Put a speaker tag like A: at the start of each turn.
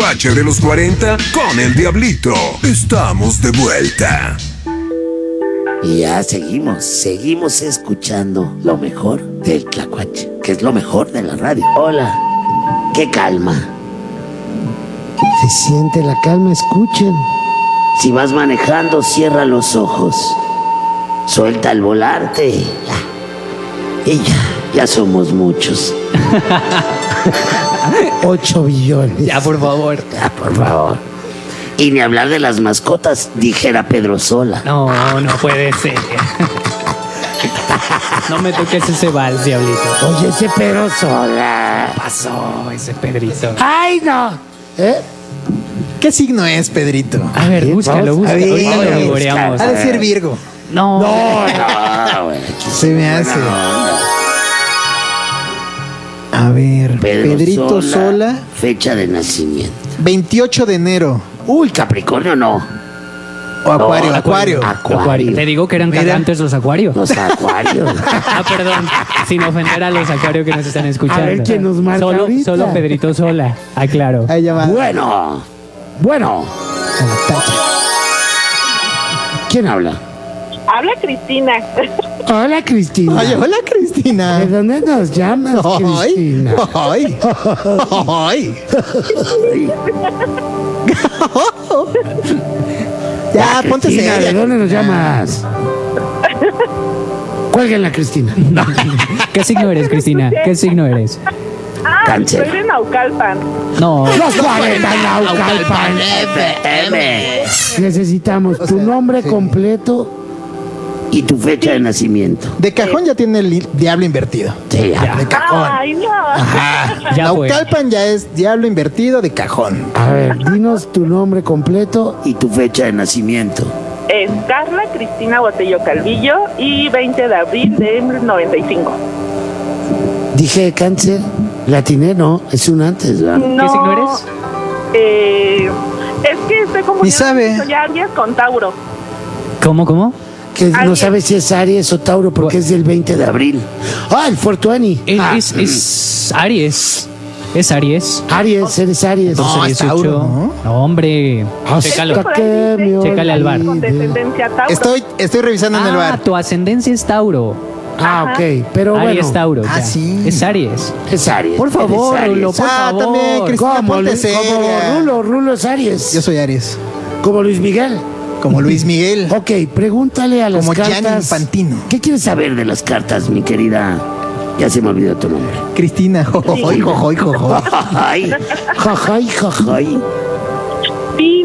A: tlacuache de los 40 con el Diablito. Estamos de vuelta.
B: Y ya seguimos escuchando lo mejor del tlacuache, que es lo mejor de la radio. Hola, qué calma.
C: Se siente la calma, escuchen.
B: Si vas manejando, cierra los ojos. Suelta el volante. Y ya somos muchos.
C: 8 billones.
D: Ya, por favor.
B: Ya, por favor. Y ni hablar de las mascotas, dijera Pedro Sola.
D: No puede ser. No me toques ese vals, Diablito.
B: Oye, ese Pedro Sola.
D: Pasó ese Pedrito.
B: ¡Ay, no!
E: ¿Qué signo es, Pedrito?
D: A ver, búscalo.
E: A ver,
D: Ahorita lo vivoreamos.
E: Ha de ser Virgo.
D: No,
B: güey.
E: Se me hace. A ver, Pedrito Sola,
B: Fecha de nacimiento.
E: 28 de enero.
B: Uy, Capricornio no.
E: O Acuario.
B: Acuario.
D: Te digo que eran
E: Mira.
D: cagantes los acuarios.
B: Los acuarios.
D: Perdón, sin ofender a los acuarios que nos están escuchando.
C: A ver quién nos marca ahorita.
D: Solo Pedrito Sola, aclaro.
E: Ahí ya va.
B: Bueno. ¿Quién habla?
F: Habla Cristina.
C: Hola, Cristina.
E: Ay, hola, Cristina.
C: ¿De dónde nos llamas, Cristina?
E: Ay. Ya, ponte
C: Cristina, ¿de
E: seria.
C: dónde nos llamas? Cuélguenla, Cristina.
D: ¿Qué signo eres, Cristina? ¿Qué signo eres?
B: Cáncer.
F: Soy de Naucalpan.
D: No.
C: Los 40 Naucalpan.
B: FM.
C: Necesitamos tu nombre completo.
B: Y tu fecha de nacimiento.
E: De cajón ya tiene el diablo invertido.
B: Sí, ya.
E: De cajón.
F: Ay, no.
D: Ya fue.
E: Naucalpan ya es diablo invertido de cajón.
C: A ver, dinos tu nombre completo.
B: Y tu fecha de nacimiento.
F: Es Carla Cristina Botello Calvillo y 20 de abril de 95.
C: Dije cáncer. Latiné, no, es un antes, ¿verdad?
F: No,
D: ¿Qué signo eres?
F: Es que estoy como
E: Ni sabe.
F: Soy Aries con Tauro.
D: ¿Cómo?
C: Que no
F: Aries.
C: sabe si es Aries o Tauro porque es del 20 de abril. ¡Ah, el Fortuani!
D: Es Aries. ¿Es Aries?
C: Aries, eres Aries.
E: No, es Tauro, ¿no?
D: Hombre. Chécalo.
C: Hasta que me
D: Chécale al bar.
F: Con
C: olvide.
F: descendencia Tauro.
E: Estoy revisando en el bar.
D: Tu ascendencia es Tauro.
C: Ah, ok, pero
D: Aries
C: bueno.
D: Tauro.
E: Ah,
D: ya.
E: sí.
D: Es Aries.
C: Es Aries.
D: Por favor,
C: eres Aries.
D: Rulo, por favor.
E: También, Cristina,
C: ¿Cómo?
E: ponte seria.
C: Como Rulo es Aries.
E: Yo soy Aries.
C: Como Luis Miguel.
E: Como Luis Miguel.
C: Ok, pregúntale a las
E: Como Gianni
C: cartas.
E: Infantino.
C: ¿Qué quieres saber?
B: Saber de las cartas, mi querida. Ya se me olvidó tu nombre.
E: Cristina. Jojoy.
B: Ay,
C: Jajay, jajay.
B: ay.
F: Sí,